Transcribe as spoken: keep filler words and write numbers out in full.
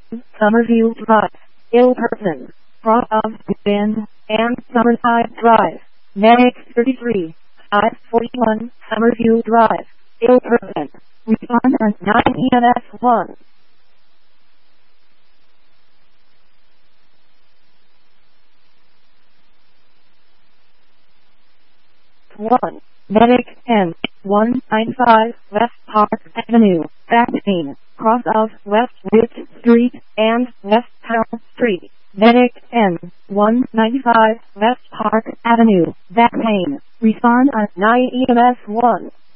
Summerview Drive, Ilperton, Cross of Bend, and Summerside Drive. Medic thirty-three, five forty-one, Summerview Drive, Ilperton. Respond at nine E M S one. one. Medic ten, one ninety-five, West Park Avenue, Back Main, cross of West Ridge Street and West Town Street. Medic ten, one ninety-five, West Park Avenue, Back Main. Respond at nine E M S one.